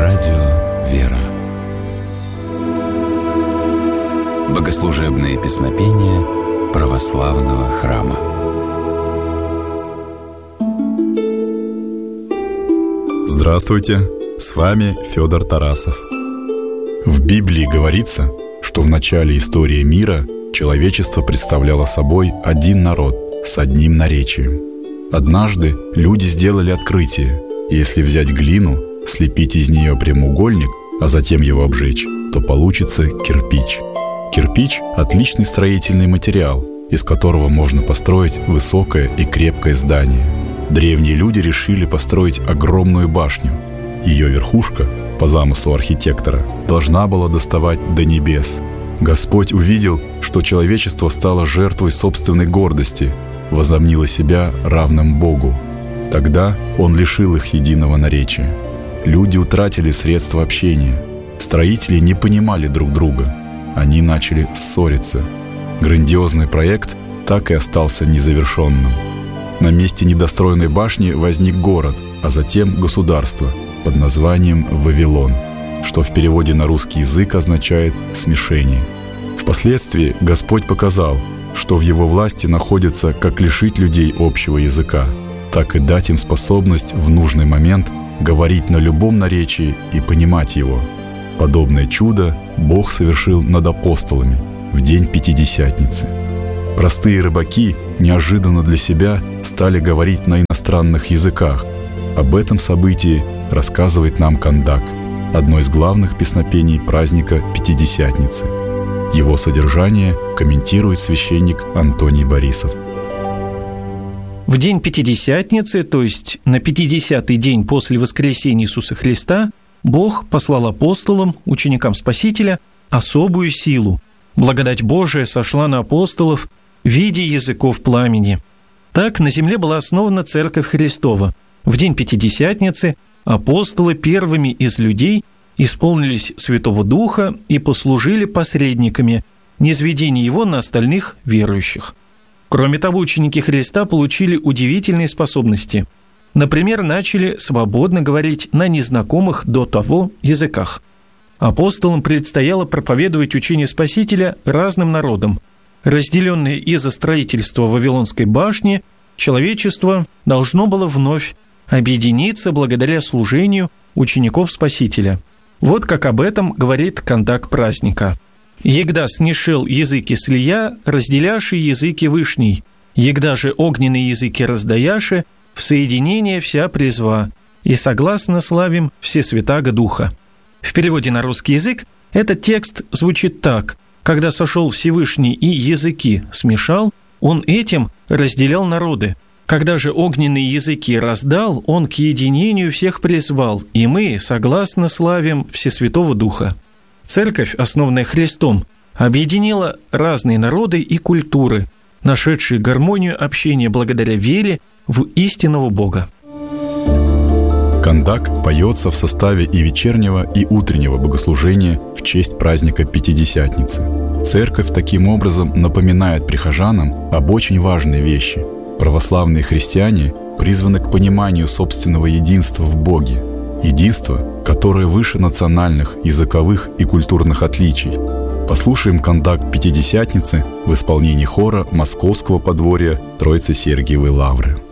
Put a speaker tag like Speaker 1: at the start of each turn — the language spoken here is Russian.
Speaker 1: Радио «Вера». Богослужебные песнопения православного храма.
Speaker 2: Здравствуйте, с вами Федор Тарасов. В Библии говорится, что в начале истории мира человечество представляло собой один народ с одним наречием. Однажды люди сделали открытие: если взять глину, слепить из нее прямоугольник, а затем его обжечь, то получится кирпич. Кирпич – отличный строительный материал, из которого можно построить высокое и крепкое здание. Древние люди решили построить огромную башню. Ее верхушка, по замыслу архитектора, должна была доставать до небес. Господь увидел, что человечество стало жертвой собственной гордости, возомнило себя равным Богу. Тогда Он лишил их единого наречия. Люди утратили средства общения. Строители не понимали друг друга. Они начали ссориться. Грандиозный проект так и остался незавершенным. На месте недостроенной башни возник город, а затем государство под названием Вавилон, что в переводе на русский язык означает «смешение». Впоследствии Господь показал, что в Его власти находится как лишить людей общего языка, так и дать им способность в нужный момент говорить на любом наречии и понимать его. Подобное чудо Бог совершил над апостолами в день Пятидесятницы. Простые рыбаки неожиданно для себя стали говорить на иностранных языках. Об этом событии рассказывает нам Кандак, одно из главных песнопений праздника Пятидесятницы. Его содержание комментирует священник Антоний Борисов.
Speaker 3: В день Пятидесятницы, то есть на 50-й день после воскресения Иисуса Христа, Бог послал апостолам, ученикам Спасителя, особую силу. Благодать Божия сошла на апостолов в виде языков пламени. Так на земле была основана Церковь Христова. В день Пятидесятницы апостолы первыми из людей исполнились Святого Духа и послужили посредниками низведения Его на остальных верующих. Кроме того, ученики Христа получили удивительные способности. Например, начали свободно говорить на незнакомых до того языках. Апостолам предстояло проповедовать учение Спасителя разным народам. Разделенное из-за строительства Вавилонской башни, человечество должно было вновь объединиться благодаря служению учеников Спасителя. Вот как об этом говорит Кандак праздника. «Егда снишел языки слия, разделяши языки вышней, егда же огненные языки раздаяши, в соединение вся призва, и согласно славим все святаго Духа». В переводе на русский язык этот текст звучит так: «Когда сошел Всевышний и языки смешал, Он этим разделял народы. Когда же огненные языки раздал, Он к единению всех призвал, и мы согласно славим Всесвятого Духа». Церковь, основанная Христом, объединила разные народы и культуры, нашедшие гармонию общения благодаря вере в истинного Бога.
Speaker 2: Кандак поется в составе и вечернего, и утреннего богослужения в честь праздника Пятидесятницы. Церковь таким образом напоминает прихожанам об очень важной вещи. Православные христиане призваны к пониманию собственного единства в Боге. Единство, которое выше национальных, языковых и культурных отличий. Послушаем Кандак Пятидесятницы в исполнении хора Московского подворья Троицы-Сергиевой Лавры.